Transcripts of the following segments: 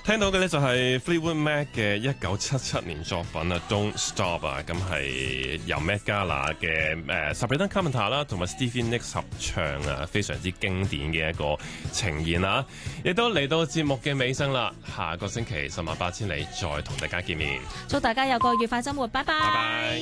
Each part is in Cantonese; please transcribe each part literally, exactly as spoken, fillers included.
聽到嘅呢就係 Fleetwood Mac 嘅一九七七年作品啊 Don't Stop 啊，咁係由 Met Gala 嘅誒 Sabrina Carpenter 啦同埋 Stevie Nicks 合唱啊，非常之經典嘅一個呈現啊！亦都嚟到節目嘅尾聲啦，下個星期十萬八千里再同大家見面， 祝大家有個愉快週末，拜拜。 拜拜。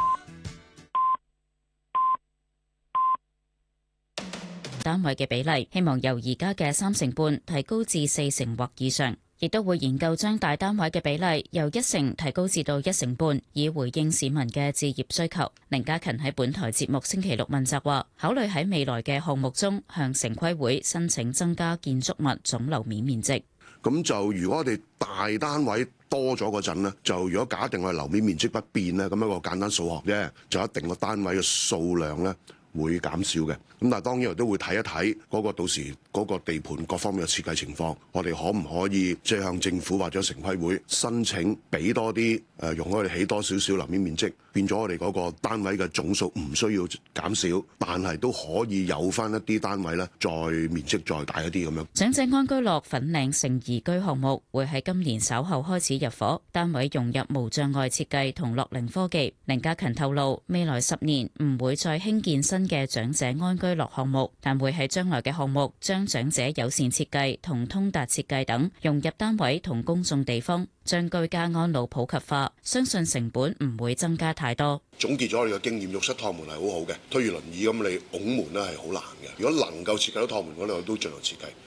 單位嘅比例希望由而家嘅三成半提高至四成或以上，亦都會研究將大單位嘅比例由一成提高至到一成半，以回應市民嘅置業需求。凌嘉勤喺本台節目星期六問責話，考慮喺未來嘅項目中向城規會申請增加建築物總樓面面積。 咁就如果我哋大單位多咗嗰陣呢，就如果假定我哋樓面面積不變呢，咁一個簡單數學啫，就一定個單位嘅數量呢會減少嘅。咁但係當然我都會睇一睇嗰個到時嗰個地盤各方面嘅設計情況，我哋可唔可以即係向政府或者城規會申請俾多啲誒，容許我哋起多少少樓面面積，變咗我哋嗰個單位嘅總數唔需要減少，但係都可以有翻一啲單位咧，再面積再大一啲咁樣。 長者安居樂粉嶺盛怡居項目會喺今年稍後開始入伙，單位融入無障礙設計同樂齡科技。凌嘉勤透露，未來十年唔會再興建新嘅長者安居樂項目，但會喺將來嘅項目將長者友善設計同通達設計等融入單位同公眾地方，將居家安老普及化，相信成本唔會增加太多。 總結咗我哋嘅經驗，浴室趟門係好好嘅，推住輪椅咁你拱門咧係好難嘅。如果能夠設計到趟門，我哋都盡量設計。